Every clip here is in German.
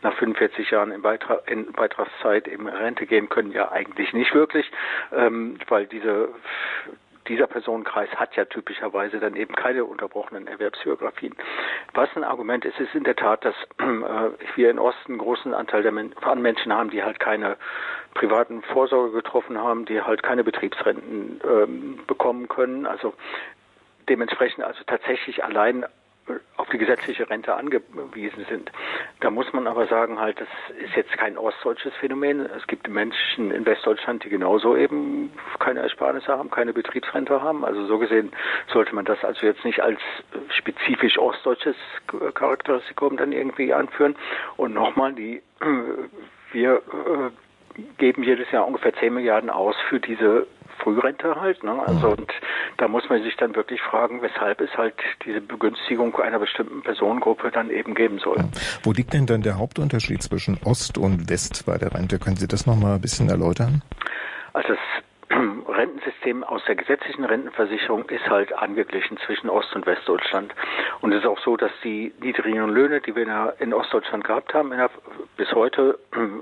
nach 45 Jahren in Beitragszeit in Rente gehen können, ja eigentlich nicht wirklich, weil dieser Personenkreis hat ja typischerweise dann eben keine unterbrochenen Erwerbsbiografien. Was ein Argument ist, ist in der Tat, dass wir im Osten einen großen Anteil an Menschen haben, die halt keine privaten Vorsorge getroffen haben, die halt keine Betriebsrenten bekommen können, also dementsprechend also tatsächlich allein auf die gesetzliche Rente angewiesen sind. Da muss man aber sagen, halt, das ist jetzt kein ostdeutsches Phänomen. Es gibt Menschen in Westdeutschland, die genauso eben keine Ersparnisse haben, keine Betriebsrente haben. Also so gesehen sollte man das also jetzt nicht als spezifisch ostdeutsches Charakteristikum dann irgendwie anführen. Und nochmal, wir geben jedes Jahr ungefähr 10 Milliarden aus für diese Frührente halt, ne? Also und da muss man sich dann wirklich fragen, weshalb es halt diese Begünstigung einer bestimmten Personengruppe dann eben geben soll. Wo liegt denn dann der Hauptunterschied zwischen Ost und West bei der Rente? Können Sie das nochmal ein bisschen erläutern? Also das Rentensystem aus der gesetzlichen Rentenversicherung ist halt angeglichen zwischen Ost- und Westdeutschland. Und es ist auch so, dass die niedrigen Löhne, die wir in Ostdeutschland gehabt haben, bis heute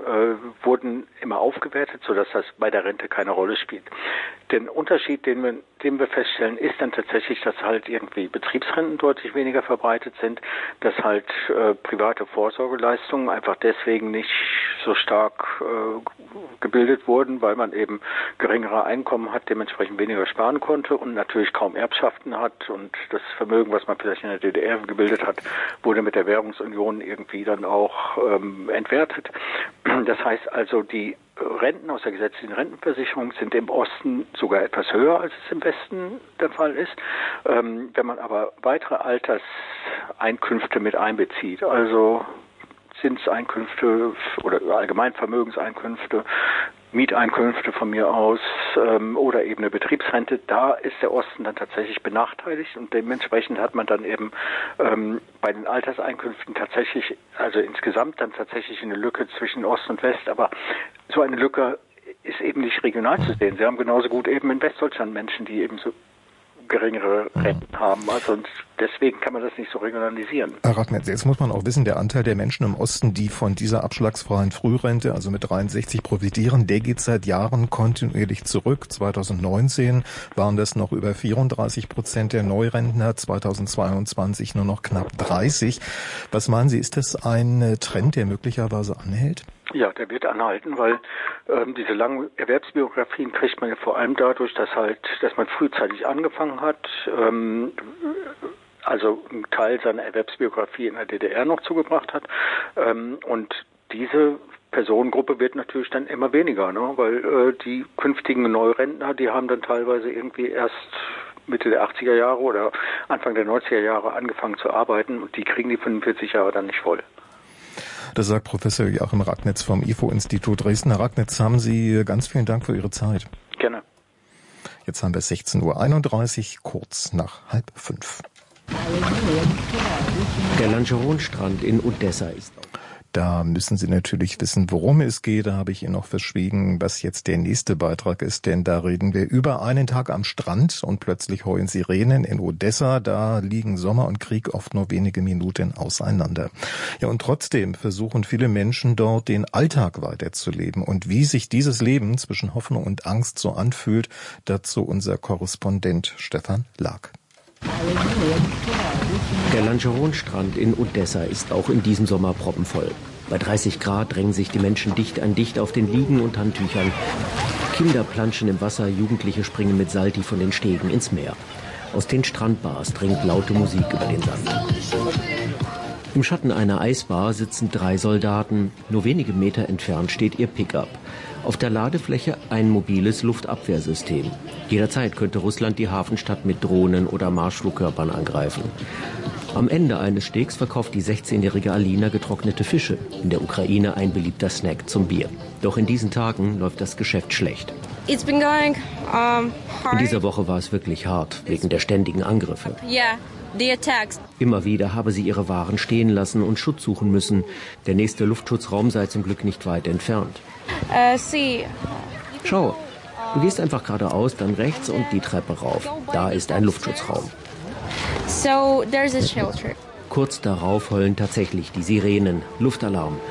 wurden immer aufgewertet, sodass das bei der Rente keine Rolle spielt. Den Unterschied, den wir feststellen, ist dann tatsächlich, dass halt irgendwie Betriebsrenten deutlich weniger verbreitet sind, dass halt private Vorsorgeleistungen einfach deswegen nicht so stark gebildet wurden, weil man eben geringere Einkommen hat, dementsprechend weniger sparen konnte und natürlich kaum Erbschaften hat und das Vermögen, was man vielleicht in der DDR gebildet hat, wurde mit der Währungsunion irgendwie dann auch entwertet. Das heißt also, die Renten aus der gesetzlichen Rentenversicherung sind im Osten sogar etwas höher, als es im Westen der Fall ist. Wenn man aber weitere Alterseinkünfte mit einbezieht, also Zinseinkünfte oder allgemein Vermögenseinkünfte, Mieteinkünfte von mir aus oder eben eine Betriebsrente, da ist der Osten dann tatsächlich benachteiligt und dementsprechend hat man dann eben bei den Alterseinkünften tatsächlich, also insgesamt dann tatsächlich eine Lücke zwischen Ost und West, aber so eine Lücke ist eben nicht regional zu sehen. Sie haben genauso gut eben in Westdeutschland Menschen, die eben so geringere Renten haben. Also deswegen kann man das nicht so regionalisieren. Herr Ragnitz, jetzt muss man auch wissen, der Anteil der Menschen im Osten, die von dieser abschlagsfreien Frührente, also mit 63 profitieren, der geht seit Jahren kontinuierlich zurück. 2019 waren das noch über 34% der Neurentner, 2022 nur noch knapp 30%. Was meinen Sie, ist das ein Trend, der möglicherweise anhält? Ja, der wird anhalten, weil diese langen Erwerbsbiografien kriegt man ja vor allem dadurch, dass man frühzeitig angefangen hat, also einen Teil seiner Erwerbsbiografie in der DDR noch zugebracht hat, und diese Personengruppe wird natürlich dann immer weniger, ne? Weil die künftigen Neurentner, die haben dann teilweise irgendwie erst Mitte der 80er Jahre oder Anfang der 90er Jahre angefangen zu arbeiten und die kriegen die 45 Jahre dann nicht voll. Das sagt Professor Joachim Ragnitz vom IFO-Institut Dresden. Herr Ragnitz, haben Sie ganz vielen Dank für Ihre Zeit. Gerne. Jetzt haben wir 16:31 Uhr, kurz nach 4:30. Der Langeron-Strand in Odessa ist auf. Da müssen Sie natürlich wissen, worum es geht. Da habe ich Ihnen noch verschwiegen, was jetzt der nächste Beitrag ist. Denn da reden wir über einen Tag am Strand und plötzlich heulen Sirenen in Odessa. Da liegen Sommer und Krieg oft nur wenige Minuten auseinander. Ja, und trotzdem versuchen viele Menschen dort, den Alltag weiterzuleben. Und wie sich dieses Leben zwischen Hoffnung und Angst so anfühlt, dazu unser Korrespondent Stefan Lag. Der Langeron-Strand in Odessa ist auch in diesem Sommer proppenvoll. Bei 30 Grad drängen sich die Menschen dicht an dicht auf den Liegen und Handtüchern. Kinder planschen im Wasser, Jugendliche springen mit Salti von den Stegen ins Meer. Aus den Strandbars dringt laute Musik über den Sand. Im Schatten einer Eisbar sitzen 3 Soldaten. Nur wenige Meter entfernt steht ihr Pickup. Auf der Ladefläche ein mobiles Luftabwehrsystem. Jederzeit könnte Russland die Hafenstadt mit Drohnen oder Marschflugkörpern angreifen. Am Ende eines Stegs verkauft die 16-jährige Alina getrocknete Fische. In der Ukraine ein beliebter Snack zum Bier. Doch in diesen Tagen läuft das Geschäft schlecht. It's been going, hard. In dieser Woche war es wirklich hart, wegen der ständigen Angriffe. Yeah, the attacks. Immer wieder habe sie ihre Waren stehen lassen und Schutz suchen müssen. Der nächste Luftschutzraum sei zum Glück nicht weit entfernt. Schau, du gehst einfach geradeaus, dann rechts und die Treppe rauf. Da ist ein Luftschutzraum. So there's a shelter. Kurz darauf heulen tatsächlich die Sirenen. Luftalarm.